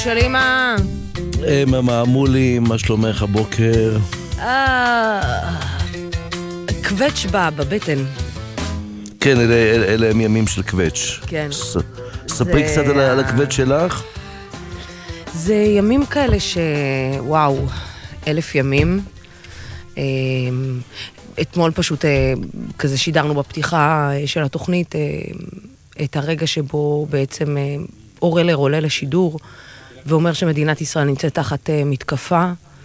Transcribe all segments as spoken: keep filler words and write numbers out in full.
שלי מה? מה אמרו לי, מה שלומך הבוקר? קווץ' בא בבטן. כן, אלה הם ימים של קווץ'. כן. ספרי קצת על הקווץ' שלך. זה ימים כאלה שוואו, אלף ימים. אתמול פשוט כזה שידרנו בפתיחה של התוכנית את הרגע שבו בעצם אורלר עולה לשידור ואומר שמדינת ישראל נמצאת תחת מתקפה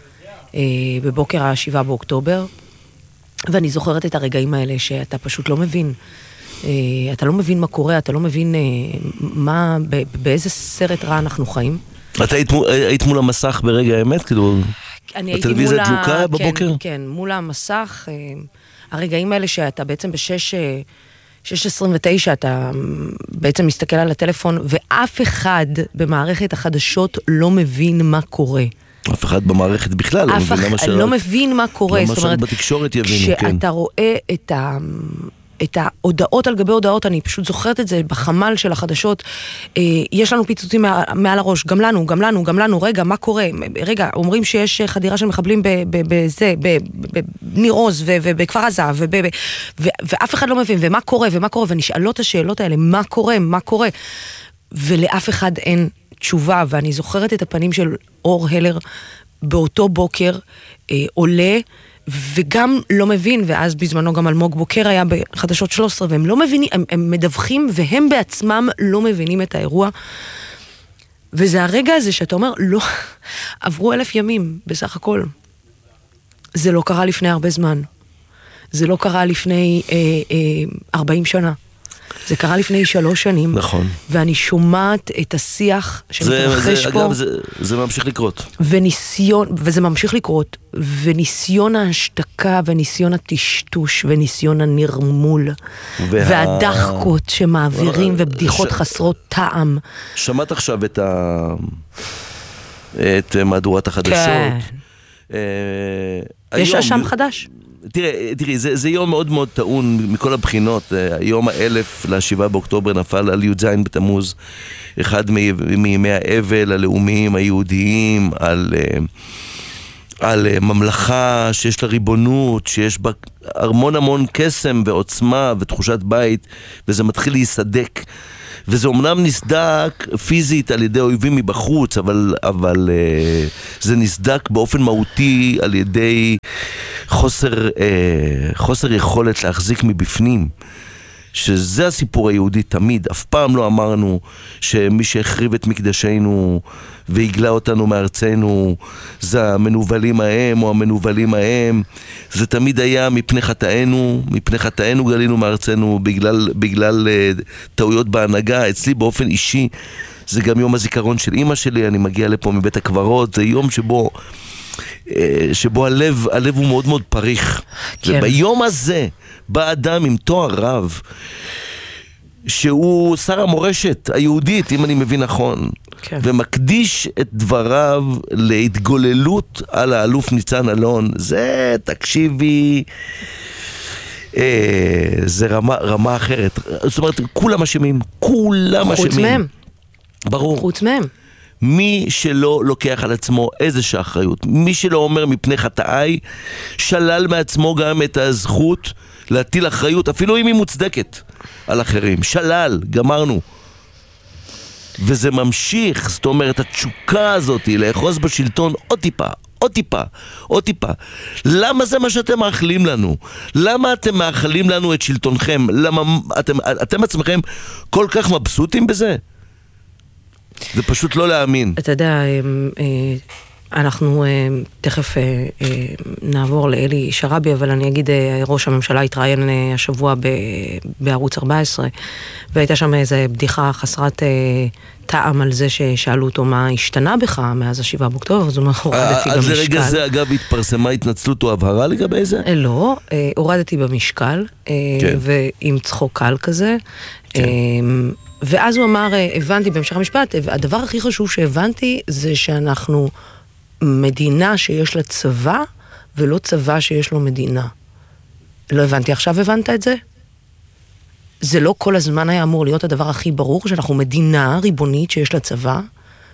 בבוקר השבעה באוקטובר, ואני זוכרת את הרגעים האלה שאתה פשוט לא מבין. אתה לא מבין מה קורה, אתה לא מבין מה, באיזה סרט רע אנחנו חיים. את היית מול המסך ברגע האמת? כאילו, הטלוויזיה דלוקה בבוקר? כן, כן, מול המסך. הרגעים האלה שאתה בעצם בשש... שש עשרים ותשע אתה בעצם מסתכל על הטלפון, ואף אחד במערכת החדשות לא מבין מה קורה. אף אחד במערכת בכלל לא מבין, למה לא מבין מה קורה. למה שרק בתקשורת יבינו, כן. כשאתה רואה את ה... את ההודעות על גבי הודעות, אני פשוט זוכרת את זה בחמל של החדשות, יש לנו פיצוצים מעל הראש, גם לנו, גם לנו, גם לנו, רגע, מה קורה? רגע, אומרים שיש חדירה של מחבלים בזה, בניר עוז ובכפר עזה, ואף אחד לא מבין, ומה קורה, ומה קורה, ונשאלות השאלות האלה, מה קורה, מה קורה, ולאף אחד אין תשובה, ואני זוכרת את הפנים של אור הלר באותו בוקר, עולה, וגם לא מבין, ואז בזמנו גם אלמוג בוקר היה בחדשות שלוש עשרה, והם לא מבינים, הם, הם מדווחים, והם בעצמם לא מבינים את האירוע, וזה הרגע הזה שאתה אומר, לא, עברו אלף ימים בסך הכל. זה לא קרה לפני הרבה זמן. זה לא קרה לפני אה, אה, ארבעים שנה. זה קרה לפני שלוש שנים. נכון. ואני שומעת את השיח שמתרחש פה. אגב, זה, זה ממשיך לקרות. וניסיון, וזה ממשיך לקרות, וניסיון ההשתקה, וניסיון הטשטוש, וניסיון הנרמול, וה... והדחקות שמעבירים, ובדיחות ש... חסרות טעם. שמעת עכשיו את, ה... את מהדורת החדשות? כן. אה... יש היום... שם חדש? תראי, תראי, זה, זה יום מאוד מאוד טעון מכל הבחינות. היום האלף לשבעה באוקטובר נפל על י"ז בתמוז, אחד מימי האבל הלאומיים היהודיים, על, על ממלכה שיש לה ריבונות, שיש בה המון המון קסם ועוצמה ותחושת בית, וזה מתחיל להיסדק. וזה אומנם נסדק פיזית על ידי אויבים מבחוץ, אבל, אבל uh, זה נסדק באופן מהותי על ידי חוסר, uh, חוסר יכולת להחזיק מבפנים. שזה הסיפור היהודי תמיד. אף פעם לא אמרנו שמי שהחריב את מקדשנו והגלה אותנו מארצנו זה המנובלים ההם או המנובלים ההם. זה תמיד היה מפני חטאינו, מפני חטאינו גלינו מארצנו בגלל, בגלל uh, טעויות בהנהגה. אצלי באופן אישי זה גם יום הזיכרון של אמא שלי, אני מגיע לפה מבית הקברות, זה יום שבו שבו הלב, הלב הוא מאוד מאוד פריך. כן. וביום הזה בא אדם עם תואר רב, שהוא שר המורשת היהודית, אם אני מבין נכון, כן. ומקדיש את דבריו להתגוללות על האלוף ניצן אלון. זה, תקשיבי, אה, זה רמה, רמה אחרת. זאת אומרת, כולם אשמים, כולם אשמים. חוץ מהם. ברור. חוץ מהם. מי שלא לוקח על עצמו איזושהי אחריות, מי שלא אומר מפני חטאי, שלל מעצמו גם את הזכות להטיל אחריות, אפילו אם היא מוצדקת, על אחרים. שלל, גמרנו. וזה ממשיך, זאת אומרת, התשוקה הזאת היא לאחוז בשלטון עוד טיפה, עוד טיפה, עוד טיפה. למה זה מה שאתם מאחלים לנו? למה אתם מאחלים לנו את שלטונכם? למה אתם, אתם עצמכם כל כך מבסוטים בזה? זה פשוט לא להאמין. אתה יודע, אנחנו תכף נעבור לאלי שרבי, אבל אני אגיד, ראש הממשלה התראיין השבוע בערוץ ארבע עשרה, והייתה שם איזו בדיחה חסרת טעם על זה ששאלו אותו מה השתנה בך מאז השבעה באוקטובר, אז הוא אומר, הורדתי במשקל. אז לרגע זה, אגב, התפרסמה התנצלות או הבהרה לגבי זה? לא, הורדתי במשקל, ועם צחוק קל כזה. כן. ואז הוא אמר, הבנתי בהמשך המשפט, הדבר הכי חשוב שהבנתי זה שאנחנו מדינה שיש לה צבא, ולא צבא שיש לו מדינה. לא הבנתי, עכשיו הבנת את זה? זה לא כל הזמן היה אמור להיות הדבר הכי ברור, שאנחנו מדינה ריבונית שיש לה צבא,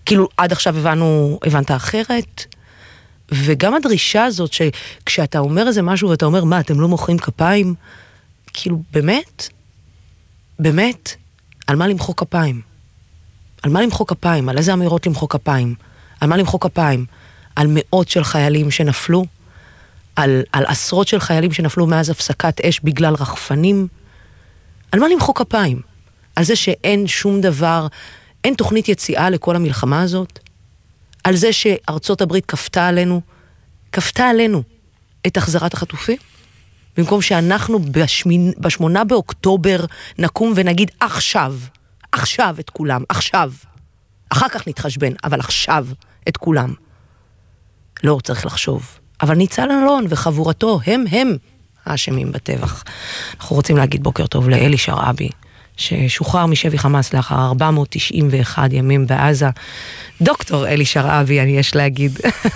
כאילו עד עכשיו הבנו, הבנת אחרת, וגם הדרישה הזאת שכשאתה אומר איזה משהו ואתה אומר, מה, אתם לא מוחאים כפיים? כאילו, באמת? באמת? על מה למחוא כפיים? על מה למחוא כפיים? על איזה אמירות למחוא כפיים? על מה למחוא כפיים? על מאות של חיילים שנפלו? על, על עשרות של חיילים שנפלו מאז הפסקת אש בגלל רחפנים? על מה למחוא כפיים? על זה שאין שום דבר, אין תוכנית יציאה לכל המלחמה הזאת? על זה שארצות הברית כפתה עלינו, כפתה עלינו את החזרת החטופים? במקום שאנחנו בשמין, בשמונה באוקטובר נקום ונגיד עכשיו, עכשיו את כולם, עכשיו. אחר כך נתחשבן, אבל עכשיו את כולם. לא צריך לחשוב. אבל ניצן אלון וחבורתו, הם הם האשמים בטבח. אנחנו רוצים להגיד בוקר טוב לאלי שרעבי, ששוחרר משבי חמאס לאחר ארבע מאות תשעים ואחד ימים בעזה. דוקטור אלי שרעבי, אני יש להגיד.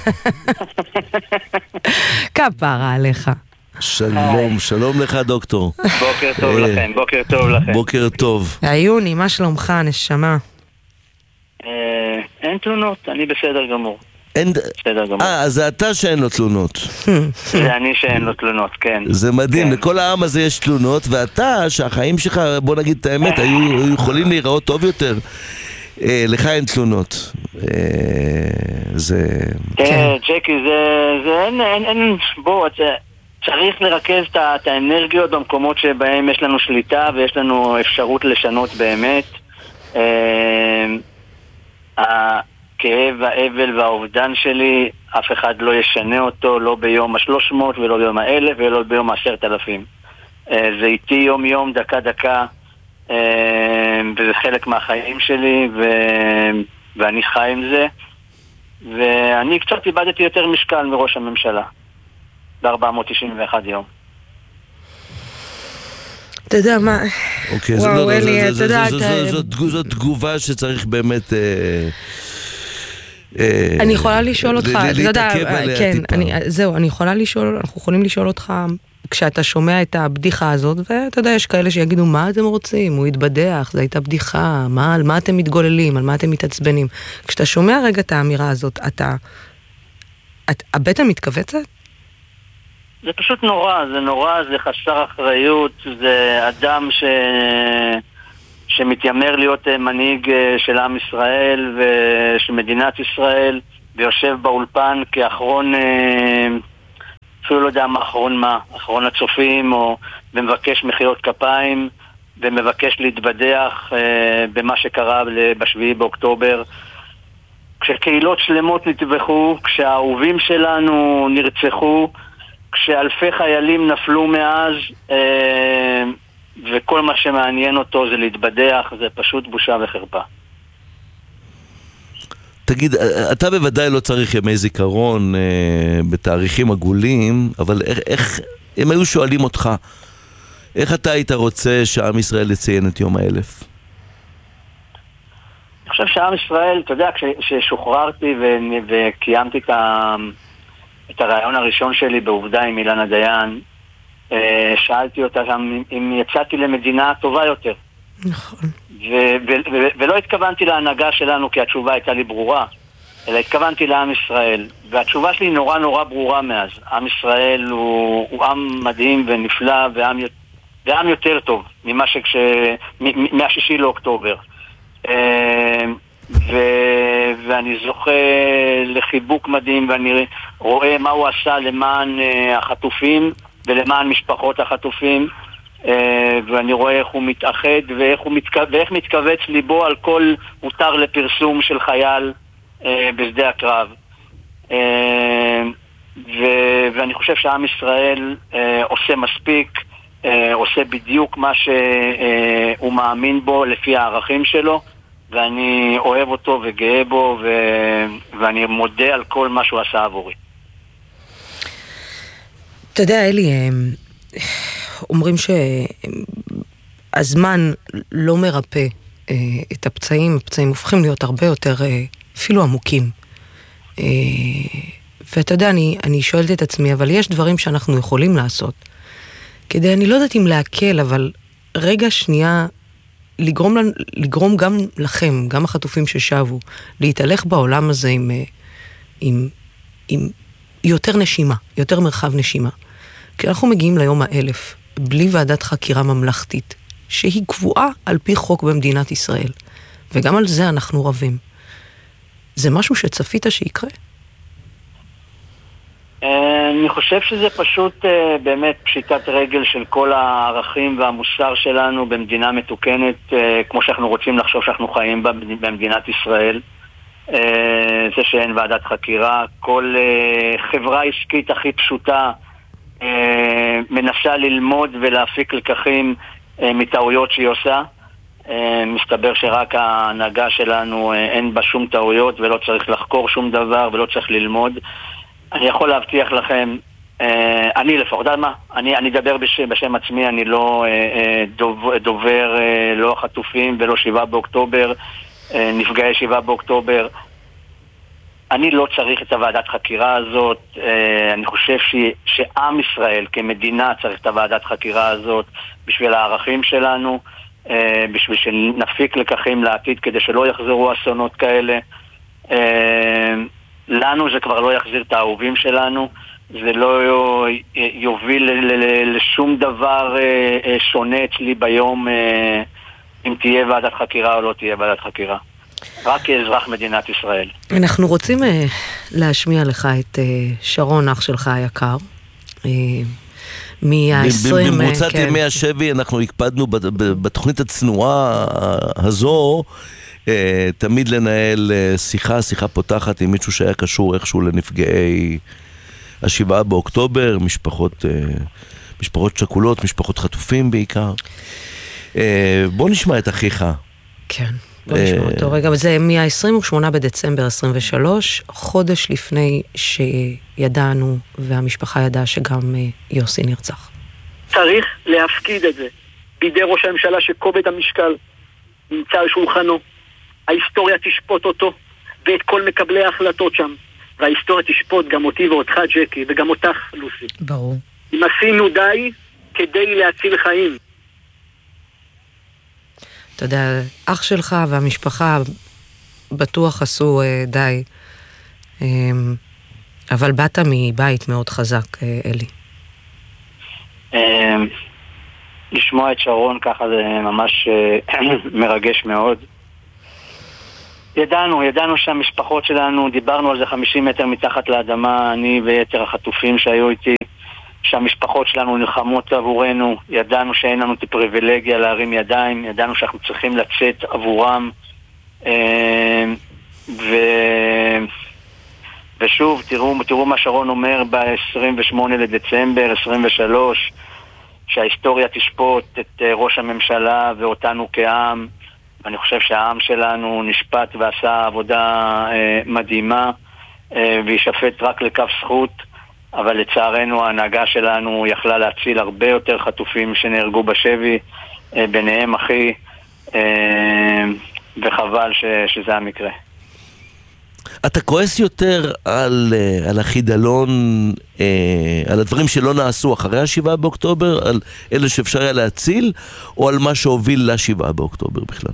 כפרה עליך. שלום, שלום לך דוקטור. בוקר טוב לכם, בוקר טוב לכם. בוקר טוב. עיוני, מה שלומך, נשמה? אין תלונות, אני בסדר גמור. אין... בסדר גמור. אה, אז זה אתה שאין לו תלונות. זה אני שאין לו תלונות, כן. זה מדהים, לכל העם הזה יש תלונות, ואתה, שהחיים שלך, בוא נגיד את האמת, היו יכולים להיראות טוב יותר. לך אין תלונות. זה... כן, ג'קי, זה... אין... בוא, צריך לרכז את האנרגיות במקומות שבהם יש לנו שליטה ויש לנו אפשרות לשנות באמת. הכאב, האבל והאובדן שלי, אף אחד לא ישנה אותו, לא ביום השלוש מאות ולא ביום האלף ולא ביום העשרת אלפים. זה איתי יום יום, דקה דקה, וזה חלק מהחיים שלי, ו... ואני חי עם זה. ואני קצת איבדתי יותר משקל מראש הממשלה. ב-ארבע מאות תשעים ואחד יום. אתה יודע מה... אוקיי, וואו, אלי, אתה יודע... זו תגובה שצריך באמת... אני יכולה לשאול אותך... להתעכב עליה טיפה. זהו, אני יכולה לשאול... אנחנו יכולים לשאול אותך... כשאתה שומע את הבדיחה הזאת, ואתה יודע, יש כאלה שיגידו, מה אתם רוצים? הוא התבדח, זו הייתה בדיחה, מה, על מה אתם מתגוללים, על מה אתם מתעצבנים? כשאתה שומע רגע את האמירה הזאת, אתה... את, הבטן מתכווצת? זה פשוט נורא, זה נורא, זה חסר אחריות, זה אדם ש... שמתיימר להיות מנהיג של עם ישראל ושל מדינת ישראל, ויושב באולפן כאחרון... אפילו לא יודע מה אחרון מה, אחרון הצופים, או ומבקש מחיאות כפיים, ומבקש להתבדח אה, במה שקרה בשביעי באוקטובר. כשקהילות שלמות נטבחו, כשהאהובים שלנו נרצחו, כשאלפי חיילים נפלו מאז, אה, וכל מה שמעניין אותו זה להתבדח, זה פשוט בושה וחרפה. תגיד, אתה בוודאי לא צריך ימי זיכרון אה, בתאריכים עגולים, אבל איך, איך, הם היו שואלים אותך, איך אתה היית רוצה שעם ישראל יציין את יום האלף? אני חושב שעם ישראל, אתה יודע, כששוחררתי ו- וקיימתי את, ה- את הרעיון הראשון שלי בעובדה עם אילנה דיין, אה, שאלתי אותה אם, אם יצאתי למדינה טובה יותר. נכון. ו- ו- ו- ולא התכוונתי להנהגה שלנו כי התשובה הייתה לי ברורה, אלא התכוונתי לעם ישראל, והתשובה שלי נורא נורא ברורה מאז. עם ישראל הוא, הוא עם מדהים ונפלא ועם, ועם יותר טוב ממה שכש... מהשישי לאוקטובר. ו- ואני זוכה לחיבוק מדהים, ואני רואה מה הוא עשה למען החטופים ולמען משפחות החטופים, ואני רואה איך הוא מתאחד ואיך, הוא מתכו... ואיך מתכווץ ליבו על כל הותר לפרסום של חייל בשדה הקרב. ו... ואני חושב שעם ישראל עושה מספיק, עושה בדיוק מה שהוא מאמין בו לפי הערכים שלו, ואני אוהב אותו וגאה בו, ו... ואני מודה על כל מה שהוא עשה עבורי. אתה יודע, אלי, אומרים שהזמן לא מרפא את הפצעים, הפצעים הופכים להיות הרבה יותר אפילו עמוקים. ואתה יודע, אני, אני שואלת את עצמי, אבל יש דברים שאנחנו יכולים לעשות. כדי, אני לא יודעת אם להקל, אבל רגע שנייה לגרום, לגרום גם לכם, גם החטופים ששבו, להתהלך בעולם הזה עם, עם, עם יותר נשימה, יותר מרחב נשימה. כי אנחנו מגיעים ליום האלף, בלי ועדת חקירה ממלכתית, שהיא קבועה על פי חוק במדינת ישראל. וגם על זה אנחנו רבים. זה משהו שצפית שיקרה? אני חושב שזה פשוט באמת פשיטת רגל של כל הערכים והמוסר שלנו במדינה מתוקנת, כמו שאנחנו רוצים לחשוב שאנחנו חיים במדינת ישראל. זה שאין ועדת חקירה, כל חברה עסקית הכי פשוטה מנסה ללמוד ולהפיק לקחים מטעויות שהיא עושה. מסתבר שרק ההנהגה שלנו אין בה שום טעויות ולא צריך לחקור שום דבר ולא צריך ללמוד. אני יכול להבטיח לכם, אני לפחות, מה? אני, אני אדבר בשם, בשם עצמי, אני לא דובר, דובר לא החטופים ולא שבעה באוקטובר, נפגעי שבעה באוקטובר. אני לא צריך את הוועדת חקירה הזאת. אני חושב ש, שעם ישראל כמדינה צריך את הוועדת חקירה הזאת בשביל הערכים שלנו, בשביל שנפיק לקחים לעתיד כדי שלא יחזרו אסונות כאלה. לנו זה כבר לא יחזיר את האהובים שלנו, זה לא יוביל לשום דבר שונה אצלי ביום אם תהיה ועדת חקירה או לא תהיה ועדת חקירה. רק כאזרח מדינת ישראל. אנחנו רוצים להשמיע לך את שרון, אח שלך היקר. במרוצת ימי השבי אנחנו הקפדנו בתוכנית הצנועה הזו תמיד לנהל שיחה, שיחה פותחת עם מישהו שהיה קשור איכשהו לנפגעי השבעה באוקטובר, משפחות, משפחות שכולות, משפחות חטופים בעיקר. בוא נשמע את אחיך. כן, בוא נשמע אותו רגע. זה מה-עשרים ושמונה בדצמבר עשרים ושלוש, חודש לפני שידענו והמשפחה ידעה שגם יוסי נרצח. צריך להפקיד את זה בידי ראש הממשלה שכובד המשקל נמצא על שולחנו. ההיסטוריה תשפוט אותו ואת כל מקבלי ההחלטות שם, וההיסטוריה תשפוט גם אותי ואותך ג'קי וגם אותך לוסי. ברור. אם עשינו די כדי להציל חיים. אתה יודע, אח שלך והמשפחה בטוח עשו אה, די, אה, אבל באת מבית מאוד חזק, אה, אלי. אה, לשמוע את שרון ככה זה ממש אה, מרגש מאוד. ידענו, ידענו שהמשפחות שלנו, דיברנו על זה חמישים מטר מתחת לאדמה, אני ויתר החטופים שהיו איתי, שהמשפחות שלנו נלחמות עבורנו, ידענו שאין לנו את הפריבילגיה להרים ידיים, ידענו שאנחנו צריכים לצאת עבורם, ו... ושוב, תראו, תראו מה שרון אומר ב-עשרים ושמונה לדצמבר עשרים ושלוש, שההיסטוריה תשפוט את ראש הממשלה ואותנו כעם. אני חושב שהעם שלנו נשפט ועשה עבודה אה, מדהימה אה, וישפט רק לכף זכות, אבל לצערנו ההנהגה שלנו יכלה להציל הרבה יותר חטופים שנהרגו בשבי, אה, ביניהם אחי, אה, וחבל ש, שזה המקרה. אתה כועס יותר על, על החידלון, על הדברים שלא נעשו אחרי השבעה באוקטובר, על אלה שאפשר היה להציל, או על מה שהוביל לשבעה באוקטובר בכלל?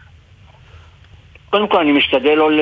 קודם כל אני משתדל לא, ל...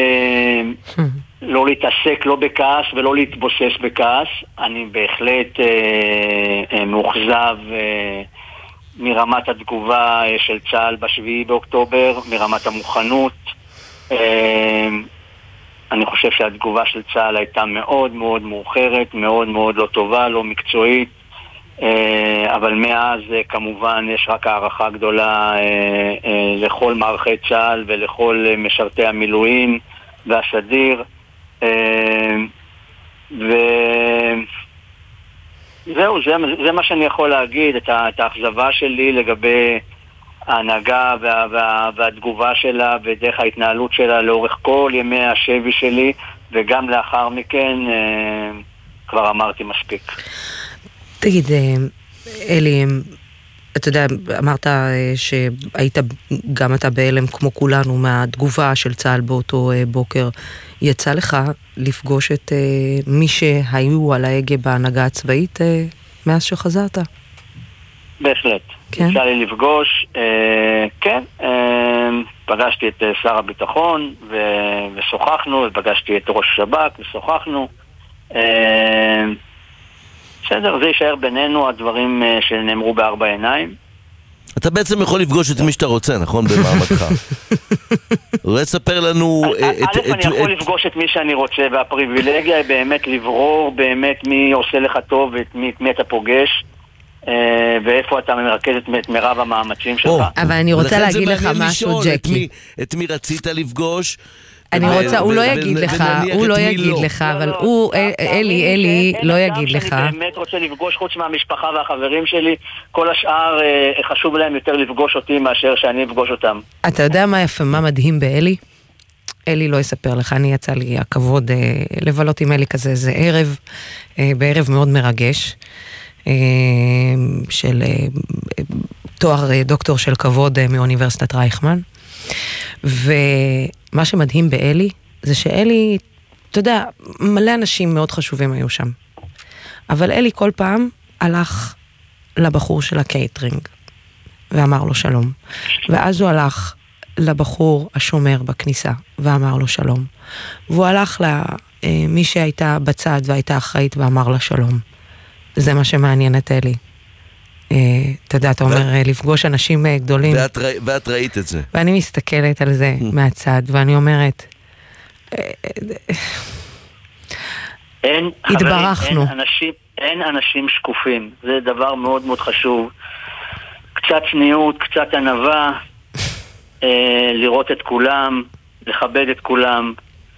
לא להתעסק לא בכעס ולא להתבוסס בכעס. אני בהחלט אה, אה, מאוכזב אה, מרמת התגובה של צה"ל בשביעי באוקטובר, מרמת המוכנות. אה, אני חושב שהתגובה של צה"ל הייתה מאוד מאוד מאוחרת, מאוד מאוד לא טובה, לא מקצועית, אבל מאז כמובן יש רק הערכה גדולה לכל מערכי צה"ל ולכל משרתי המילואים והסדיר, וזהו, זה, זה מה שאני יכול להגיד, את האכזבה שלי לגבי ההנהגה וה, וה, והתגובה שלה ודרך ההתנהלות שלה לאורך כל ימי השבי שלי, וגם לאחר מכן אה, כבר אמרתי מספיק. תגיד, אלי, אתה יודע, אמרת שהיית גם אתה בהלם כמו כולנו מהתגובה של צה"ל באותו בוקר. יצא לך לפגוש את מי שהיו על ההגה בהנהגה הצבאית מאז שחזרת? בהחלט. כן. יצא לי לפגוש, אה, כן, אה, פגשתי את אה, שר הביטחון ו... ושוחחנו, ופגשתי את ראש השב"כ ושוחחנו. אה, בסדר, זה יישאר בינינו הדברים אה, שנאמרו בארבע עיניים. אתה בעצם יכול לפגוש את מי שאתה רוצה, נכון? במעמדך. אולי תספר לנו... א', אני יכול לפגוש את מי שאני רוצה, והפריבילגיה היא באמת לברור באמת מי עושה לך טוב ואת מי אתה פוגש, ואיפה אתה מרכז את מרב המאמצים שלך. אבל אני רוצה להגיד לך משהו, ג'קי. את מי רצית לפגוש? אני רוצה, הוא לא יגיד לך, הוא לא יגיד לך, אבל הוא, אלי, אלי, לא יגיד לך. אני באמת רוצה לפגוש חוץ מהמשפחה והחברים שלי, כל השאר חשוב להם יותר לפגוש אותי מאשר שאני אפגוש אותם. אתה יודע מה יפה, מה מדהים באלי? אלי לא יספר לך, אני יצא לי הכבוד לבלות עם אלי כזה, זה ערב, בערב מאוד מרגש, של תואר דוקטור של כבוד מאוניברסיטת רייכמן, ומה שמדהים באלי, זה שאלי, אתה יודע, מלא אנשים מאוד חשובים היו שם. אבל אלי כל פעם הלך לבחור של הקייטרינג, ואמר לו שלום. ואז הוא הלך לבחור השומר בכניסה, ואמר לו שלום. והוא הלך למי שהייתה בצד והייתה אחראית, ואמר לה שלום. זה מה שמעניין את אלי. אתה יודע, אתה אומר, לפגוש אנשים גדולים. ואת ראית את זה. ואני מסתכלת על זה מהצד, ואני אומרת, התברכנו. אין אנשים שקופים, זה דבר מאוד מאוד חשוב. קצת צניעות, קצת ענווה, לראות את כולם, לכבד את כולם.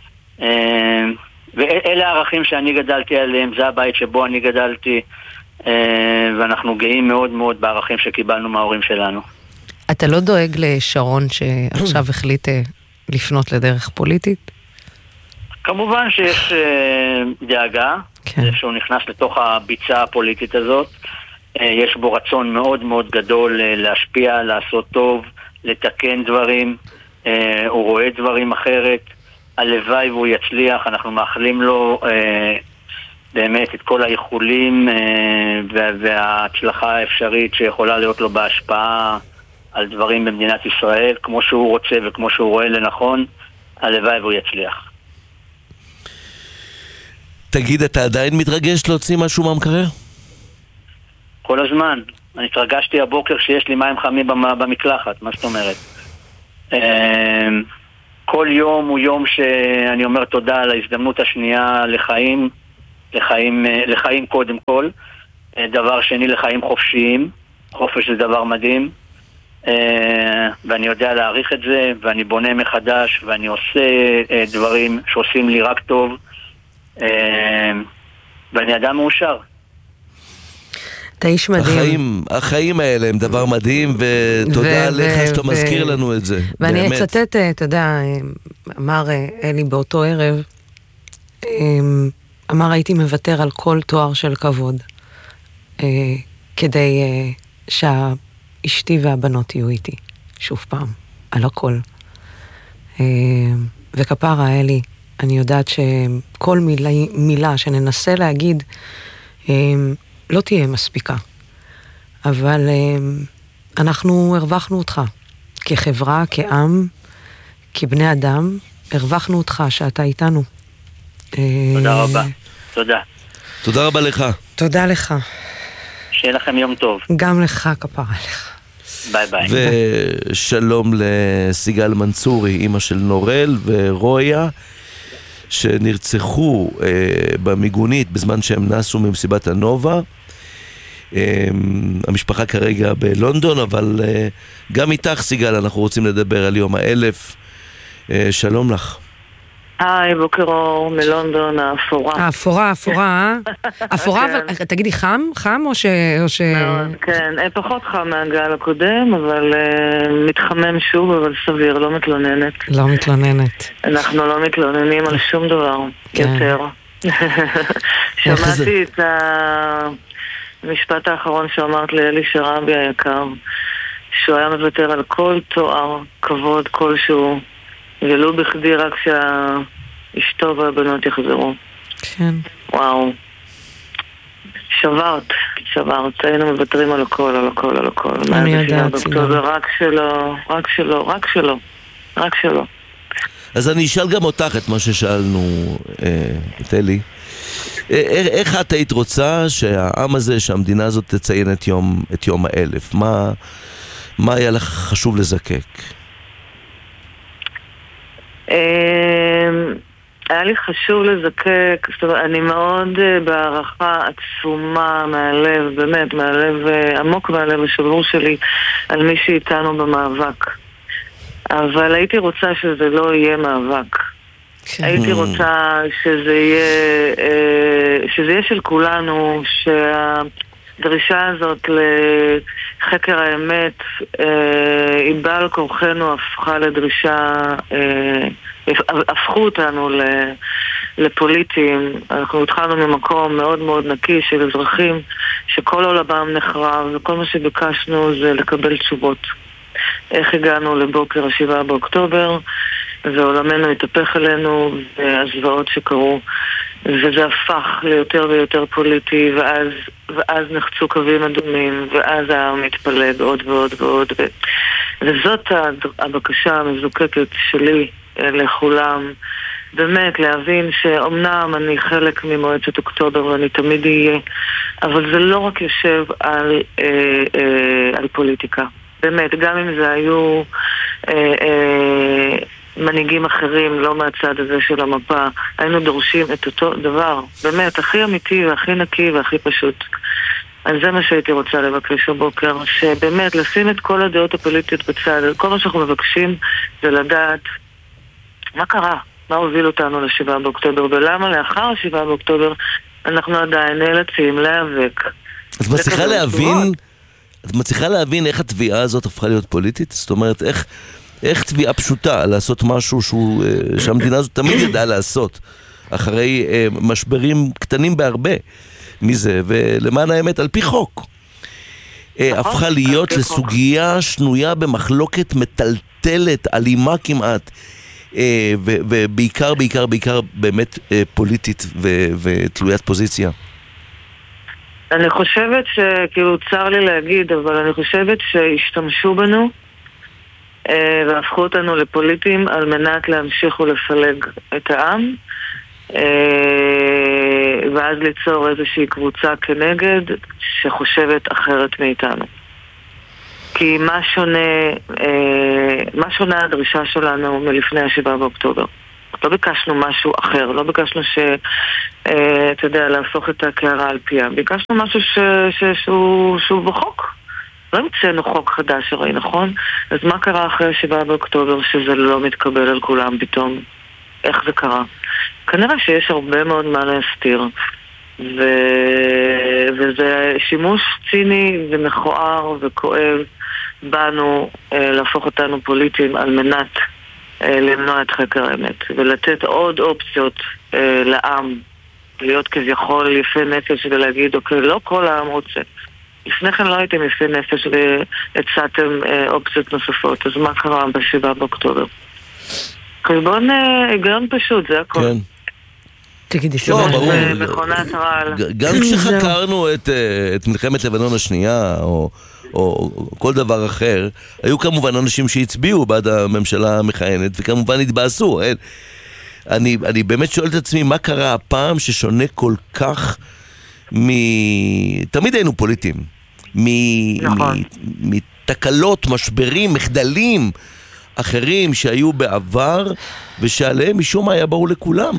ואלה הערכים שאני גדלתי עליהם, זה הבית שבו אני גדלתי. ואנחנו גאים מאוד מאוד בערכים שקיבלנו מההורים שלנו. אתה לא דואג לשרון שעכשיו החליט לפנות לדרך פוליטית? כמובן שיש דאגה, שהוא נכנס לתוך הביצה הפוליטית הזאת. יש בו רצון מאוד מאוד גדול להשפיע, לעשות טוב, לתקן דברים. הוא רואה דברים אחרת. הלוואי והוא יצליח, אנחנו מאחלים לו באמת את כל האיחולים וההצלחה האפשרית שיכולה להיות לו בהשפעה על דברים במדינת ישראל, כמו שהוא רוצה וכמו שהוא רואה לנכון, הלוואי והוא יצליח. תגיד, אתה עדיין מתרגש להוציא משהו מהמקרר? כל הזמן. אני התרגשתי הבוקר שיש לי מים חמים במקלחת, מה זאת אומרת? כל יום הוא יום שאני אומר תודה על ההזדמנות השנייה לחיים, לחיים, לחיים קודם כל, דבר שני לחיים חופשיים, חופש זה דבר מדהים, ואני יודע להעריך את זה, ואני בונה מחדש, ואני עושה דברים שעושים לי רק טוב, ואני אדם מאושר. אתה איש מדהים. החיים, החיים האלה הם דבר מדהים, ותודה עליך שאתה מזכיר לנו את זה. ואני אצטט, אתה יודע, אמר אלי באותו ערב, אמר הייתי מוותר על כל תואר של כבוד, כדי שהאשתי והבנות יהיו איתי, שוב פעם, על הכל. וכפרה אלי, אני יודעת שכל מילה, מילה שננסה להגיד, לא תהיה מספיקה, אבל אנחנו הרווחנו אותך, כחברה, כעם, כבני אדם, הרווחנו אותך שאתה איתנו. תודה רבה, תודה. תודה רבה לך. תודה לך. שיהיה לכם יום טוב. גם לך, כפרה לך. ביי ביי. ושלום לסיגל מנצורי, אמא של נורל ורויה, שנרצחו אה, במיגונית בזמן שהם נסו ממסיבת הנובה. אה, המשפחה כרגע בלונדון, אבל אה, גם איתך סיגל אנחנו רוצים לדבר על יום האלף. אה, שלום לך. היי, בוקר אור, מלונדון, האפורה. האפורה, האפורה, אה? אפורה, אבל תגידי חם? חם או ש... כן, פחות חם מהגל הקודם, אבל מתחמם שוב, אבל סביר, לא מתלוננת. לא מתלוננת. אנחנו לא מתלוננים על שום דבר, יותר. שמעתי את המשפט האחרון שאמרת לאלי שרבי היקר, שהוא היה מוותר על כל תואר, כבוד כלשהו, ולא בכדי רק שהאשתו והבנות יחזרו. כן. וואו. שברת. שברת, היינו מוותרים על הכל, על הכל, על הכל. אני יודעת, רק שלו, רק שלו, רק שלו, רק שלו. אז אני אשאל גם אותך את מה ששאלנו, את אלי. איך את היית רוצה שהעם הזה, שהמדינה הזאת תציין את יום, את יום האלף? מה, מה היה לך חשוב לזקק? היה לי חשוב לזקק, זאת אומרת, אני מאוד בהערכה עצומה מהלב, באמת, מהלב עמוק מהלב השבור שלי, על מי שאיתנו במאבק. אבל הייתי רוצה שזה לא יהיה מאבק. הייתי רוצה שזה יהיה, שזה יהיה של כולנו, שהדרישה הזאת לחקר האמת, היא בעל כורחנו הפכה לדרישה, הפכו אותנו לפוליטיים. אנחנו התחלנו ממקום מאוד מאוד נקי של אזרחים שכל עולמם נחרב, וכל מה שביקשנו זה לקבל תשובות. איך הגענו לבוקר השבעה באוקטובר, ועולמנו התהפך עלינו, והזוועות שקרו, וזה הפך ליותר ויותר פוליטי, ואז, ואז נחצו קווים אדומים, ואז העם מתפלג עוד ועוד ועוד, ו... וזאת הבקשה המזוקקת שלי לכולם, באמת להבין שאומנם אני חלק ממועצת אוקטובר ואני תמיד אהיה, אבל זה לא רק יושב על, אה, אה, על פוליטיקה. באמת, גם אם זה היו אה, אה, מנהיגים אחרים, לא מהצד הזה של המפה, היינו דורשים את אותו דבר, באמת, הכי אמיתי והכי נקי והכי פשוט. אז זה מה שהייתי רוצה לבקש הבוקר, שבאמת לשים את כל הדעות הפוליטיות בצד, כל מה שאנחנו מבקשים זה לדעת מה קרה, מה הוביל אותנו לשבעה באוקטובר, ולמה לאחר השבעה באוקטובר אנחנו עדיין נאלצים להיאבק. את מצליחה להבין, את מצליחה להבין איך התביעה הזאת הפכה להיות פוליטית? זאת אומרת, איך, איך תביעה פשוטה לעשות משהו שהוא, שהמדינה הזאת תמיד ידעה לעשות, אחרי משברים קטנים בהרבה מזה, ולמען האמת, על פי חוק, הפכה להיות לסוגיה שנויה במחלוקת מטלטלת, אלימה כמעט, ובעיקר, בעיקר, בעיקר באמת פוליטית ותלוית פוזיציה. אני חושבת שכאילו צר לי להגיד, אבל אני חושבת שהשתמשו בנו והפכו אותנו לפוליטיים על מנת להמשיך ולפלג את העם, ואז ליצור איזושהי קבוצה כנגד שחושבת אחרת מאיתנו. כי מה שונה, מה שונה הדרישה שלנו מלפני השבעה באוקטובר? לא ביקשנו משהו אחר, לא ביקשנו ש, אתה יודע, להפוך את הקערה על פיה. ביקשנו משהו ש, ש, שהוא, שהוא בחוק. לא המצאנו חוק חדש הרי, נכון? אז מה קרה אחרי השבעה באוקטובר שזה לא מתקבל על כולם פתאום? איך זה קרה? כנראה שיש הרבה מאוד מה להסתיר. ו... וזה שימוש ציני ומכוער וכואב בנו אה, להפוך אותנו פוליטיים על מנת אה, למנוע את חקר האמת ולתת עוד אופציות אה, לעם להיות כביכול יפה נפש ולהגיד אוקיי, לא כל העם רוצה. לפני כן לא הייתם יפה נפש והצעתם אה, אופציות נוספות. אז מה קרה בשבעה באוקטובר? חשבון היגיון פשוט, זה הכל. כן. תגידי, לא, ברור. מכונת רעל. גם כשחקרנו את, את מלחמת לבנון השנייה, או, או כל דבר אחר, היו כמובן אנשים שהצביעו בעד הממשלה המכהנת, וכמובן התבאסו. אני, אני באמת שואל את עצמי, מה קרה הפעם ששונה כל כך מ... תמיד היינו פוליטיים. מ... נכון. מ... מתקלות, משברים, מחדלים אחרים שהיו בעבר, ושעליהם משום מה היה ברור לכולם.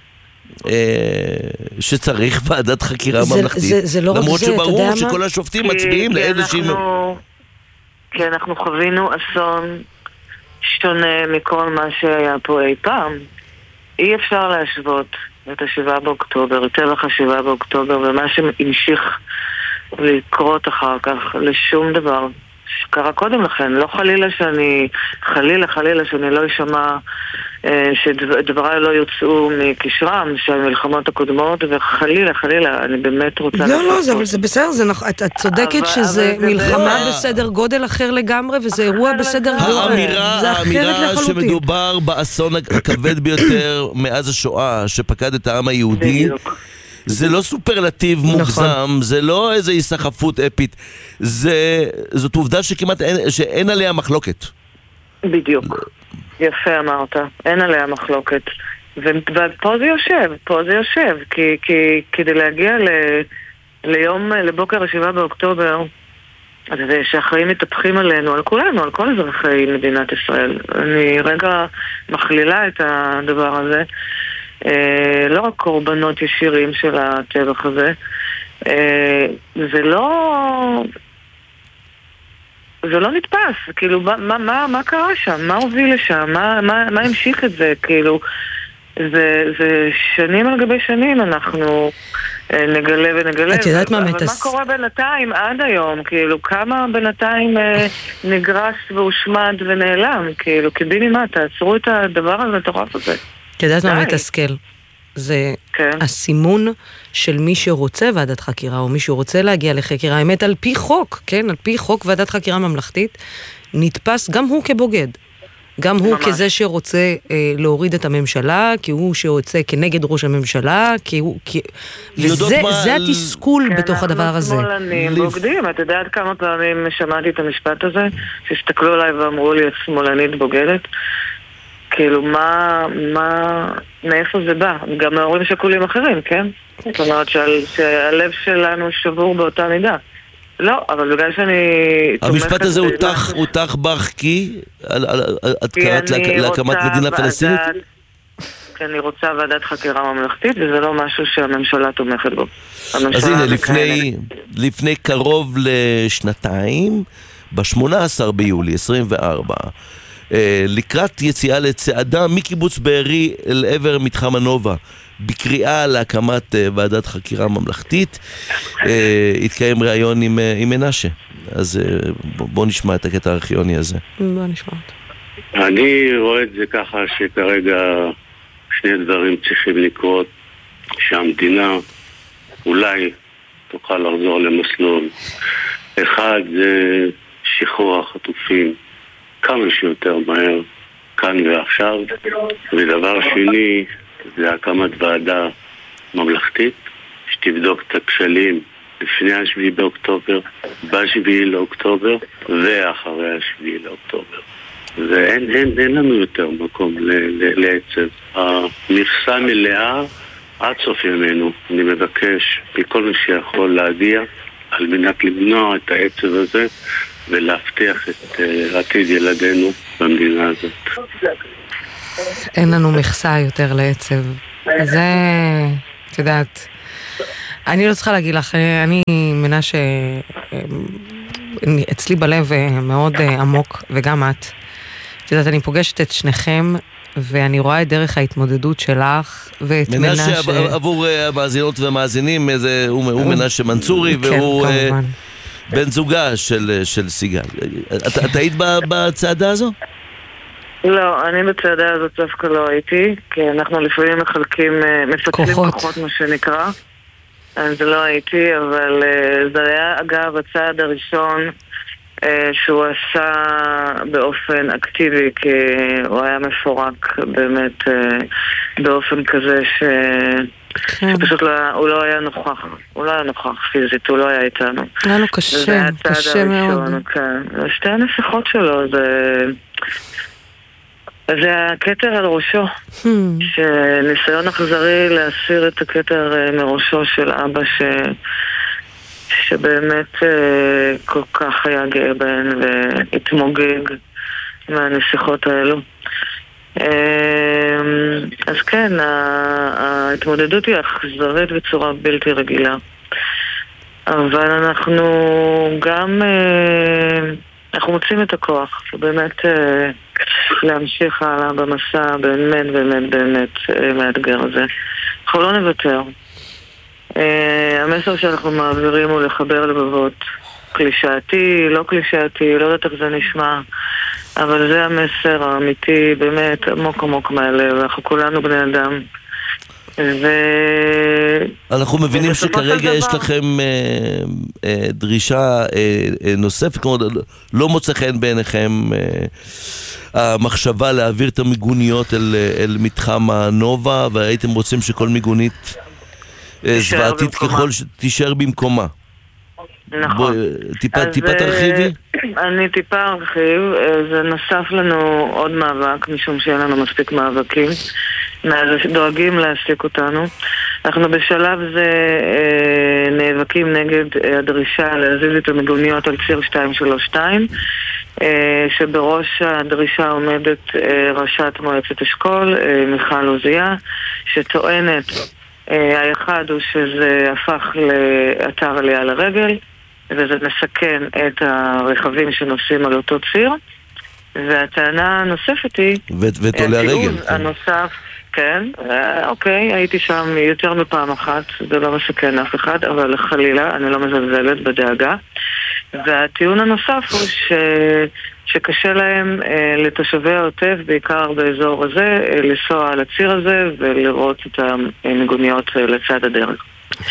שצריך ועדת חקירה ממלכתית, למרות שברור שכל השופטים מצביעים לאיזושהי... כי אנחנו חווינו אסון שונה מכל מה שהיה פה אי פעם. אי אפשר להשוות את השבעה באוקטובר, את טבח השבעה באוקטובר ומה שהמשיך לקרות אחר כך לשום דבר שקרה קודם לכן. לא חלילה שאני, חלילה חלילה שאני לא אשמע שדבריי לא יוצאו מקשרם של המלחמות הקודמות, וחלילה חלילה אני באמת רוצה... לא לא, אבל זה בסדר, את צודקת שזה מלחמה בסדר גודל אחר לגמרי, וזה אירוע בסדר גודל, האמירה שמדובר באסון הכבד ביותר מאז השואה שפקד את העם היהודי, זה לא סופרלטיב מוגזם, זה לא איזו היסחפות אפית, זאת עובדה שכמעט שאין עליה מחלוקת. בדיוק, יפה אמרת, אין עליה מחלוקת. ופה זה יושב, פה זה יושב, כי, כי כדי להגיע ל, ליום, לבוקר השבעה באוקטובר, אז זה שהחיים מתהפכים עלינו, על כולנו, על כל אזרחי מדינת ישראל. אני רגע מכלילה את הדבר הזה. אה, לא רק קורבנות ישירים של הטבח הזה. אה, זה לא... זה לא נתפס. כאילו, מה, מה, מה קרה שם? מה הוביל לשם? מה, מה, מה המשיך את זה? כאילו, זה, זה שנים על גבי שנים אנחנו... נגלה ונגלה. את יודעת מה מתס... אבל מה קורה בינתיים עד היום? כאילו, כמה בינתיים אה, נגרס והושמד ונעלם? כאילו, כדיני מה? תעצרו את הדבר הזה, התורף הזה. את יודעת מה מתסכל? זה כן. הסימון של מי שרוצה ועדת חקירה, או מי שרוצה להגיע לחקירה. האמת, על פי חוק, כן? על פי חוק ועדת חקירה ממלכתית, נתפס גם הוא כבוגד. גם הוא ממש. כזה שרוצה אה, להוריד את הממשלה, כי הוא שרוצה כנגד ראש הממשלה, כי הוא... כי... וזה מה... זה התסכול כן, בתוך הדבר הזה. אנחנו שמאלנים, בוגדים. אתה יודעת כמה פעמים שמעתי את המשפט הזה, שהסתכלו עליי ואמרו לי, את שמאלנית בוגדת? כאילו, מה... מה... מאיפה זה בא? גם מההורים שכולים אחרים, כן? זאת אומרת שהלב שלנו שבור באותה מידה. לא, אבל בגלל שאני... המשפט הזה הוא תח בך כי את קראת להקמת מדינה פלסטינית? כי אני רוצה ועדת חקירה ממלכתית, וזה לא משהו שהממשלה תומכת בו. אז הנה, לפני קרוב לשנתיים, ב-שמונה עשר ביולי עשרים וארבע, לקראת יציאה לצעדה מקיבוץ בארי אל עבר מתחם הנובה, בקריאה להקמת ועדת חקירה ממלכתית, התקיים ראיון עם, עם מנשה. אז בוא נשמע את הקטע הארכיוני הזה. בוא נשמע אותו. אני רואה את זה ככה שכרגע שני דברים צריכים לקרות, שהמדינה אולי תוכל לחזור למסלול. אחד זה שחרור החטופים כמה שיותר מהר, כאן ועכשיו. ודבר שני, זה הקמת ועדה ממלכתית שתבדוק את הכשלים לפני השביעי באוקטובר, בשביעי לאוקטובר ואחרי השביעי לאוקטובר. ואין אין, אין לנו יותר מקום לעצב. המכסה מלאה עד סוף ימינו. אני מבקש מכל מי שיכול להגיע על מנת למנוע את העצב הזה ולהבטיח את uh, עתיד ילדינו במדינה הזאת. אין לנו מכסה יותר לעצב. זה, את יודעת, אני לא צריכה להגיד לך, אני מנה ש... אצלי בלב מאוד עמוק, וגם את. את יודעת, אני פוגשת את שניכם, ואני רואה את דרך ההתמודדות שלך, ואת מנה ש... מנה שעבור המאזינות והמאזינים, הוא מנה שמנצורי, והוא בן זוגה של סיגל. את היית בצעדה הזו? לא, אני בצעדה הזאת דווקא לא הייתי, כי אנחנו לפעמים מחלקים, מפצלים כוחות מה שנקרא. אז לא הייתי, אבל זה היה אגב הצעד הראשון שהוא עשה באופן אקטיבי, כי הוא היה מפורק באמת באופן כזה ש... שפשוט הוא לא היה נוכח, הוא לא היה נוכח פיזית, הוא לא היה איתנו. היה לו קשה, קשה מאוד. שתי הנסיכות שלו זה... זה הכתר על ראשו, שניסיון אכזרי להסיר את הכתר מראשו של אבא ש... שבאמת כל כך היה גאה בהן והתמוגג מהנסיכות האלו. אז כן, ההתמודדות היא אכזרית בצורה בלתי רגילה. אבל אנחנו גם... אנחנו מוצאים את הכוח, באמת להמשיך הלאה במסע באמת באמת באמת מאתגר הזה. אנחנו לא נוותר. המסר שאנחנו מעבירים הוא לחבר לבבות. קלישאתי, לא קלישאתי, לא יודעת איך זה נשמע, אבל זה המסר האמיתי, באמת עמוק עמוק מהלב. אנחנו כולנו בני אדם. ו... אנחנו מבינים שכרגע יש לכם אה, אה, דרישה אה, אה, נוספת, כלומר לא מוצא חן בעיניכם אה, המחשבה להעביר את המיגוניות אל, אל מתחם הנובה, והייתם רוצים שכל מיגונית זוועתית ככל שתישאר במקומה. נכון. בוא, טיפה, אז, טיפה תרחיבי? אני טיפה ארחיב. זה נוסף לנו עוד מאבק, משום שאין לנו מספיק מאבקים. דואגים להעסיק אותנו. אנחנו בשלב זה אה, נאבקים נגד אה, הדרישה להזיז את המיגוניות על ציר שתיים שלוש שתיים, אה, שבראש הדרישה עומדת אה, ראשת מועצת אשכול, אה, מיכל עוזיה, שטוענת, אה, האחד הוא שזה הפך לאתר עלייה לרגל, וזה מסכן את הרכבים שנוסעים על אותו ציר. והטענה הנוספת היא... ואת עולי הרגל. הנוסף... כן, אוקיי, הייתי שם יותר מפעם אחת, זה לא מסכן אף אחד, אבל חלילה, אני לא מזלזלת בדאגה. והטיעון הנוסף הוא ש... שקשה להם אה, לתושבי העוטף, בעיקר באזור הזה, אה, לנסוע על הציר הזה ולראות את המיגוניות אה, לצד הדרך.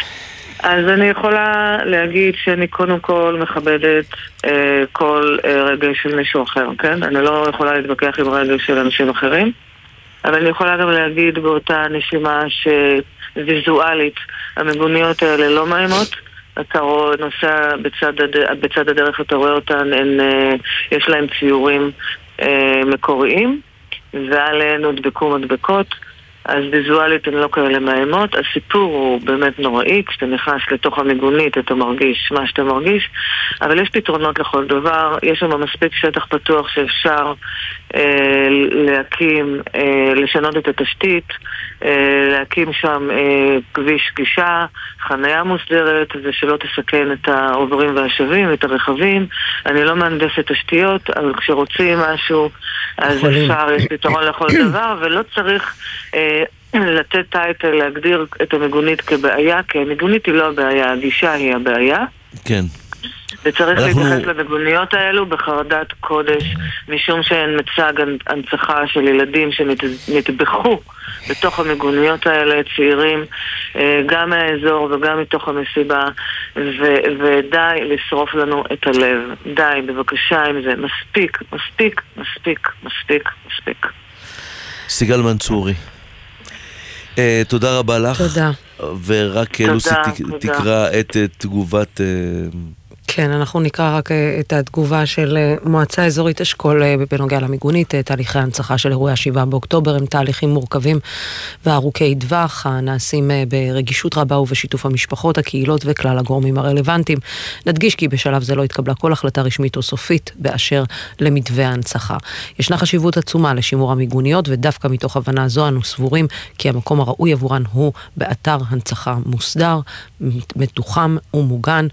אז אני יכולה להגיד שאני קודם כל מכבדת אה, כל אה, רגל של מישהו אחר, כן? אני לא יכולה להתווכח עם רגל של אנשים אחרים. אבל אני יכולה גם להגיד באותה נשימה שוויזואלית המיגוניות האלה לא מאיימות. אתה רואה, נוסע בצד, הד... בצד הדרך, אתה רואה אותן, הן, יש להם ציורים אה, מקוריים, ועליהן הודבקו מדבקות, אז ויזואלית הן לא כאלה מאיימות. הסיפור הוא באמת נוראי, כשאתה נכנס לתוך המיגונית אתה מרגיש מה שאתה מרגיש, אבל יש פתרונות לכל דבר. יש שם מספיק שטח פתוח שאפשר אה, להקים, אה, לשנות את התשתית, אה, להקים שם אה, כביש גישה, חניה מוסדרת, ושלא תסכן את העוברים והשבים, את הרכבים. אני לא מהנדסת תשתיות, אבל כשרוצים משהו אז אפשר, יש פתרון לכל דבר, ולא צריך אה, לתת טייטל, להגדיר את המיגונית כבעיה, כי המיגונית היא לא הבעיה, הגישה היא הבעיה. כן. וצריך אנחנו... להתייחס למגוניות האלו בחרדת קודש, משום שהן מצג הנצחה של ילדים שנטבחו בתוך המגוניות האלה, צעירים, גם מהאזור וגם מתוך המסיבה, ו- ודי לשרוף לנו את הלב. די, בבקשה עם זה. מספיק, מספיק, מספיק, מספיק, מספיק. סיגל מנצורי, uh, תודה רבה לך. תודה. ורק תודה, לוסי תודה. תקרא את תגובת... Uh, כן, אנחנו נקרא רק את התגובה של מועצה אזורית אשכול בנוגע למיגונית. תהליכי ההנצחה של אירועי השבעה באוקטובר הם תהליכים מורכבים וארוכי טווח, הנעשים ברגישות רבה ובשיתוף המשפחות, הקהילות וכלל הגורמים הרלוונטיים. נדגיש כי בשלב זה לא התקבלה כל החלטה רשמית או סופית באשר למתווה ההנצחה. ישנה חשיבות עצומה לשימור המיגוניות, ודווקא מתוך הבנה זו אנו סבורים כי המקום הראוי עבורן הוא באתר הנצחה מוסדר, מתוחם ומוגן,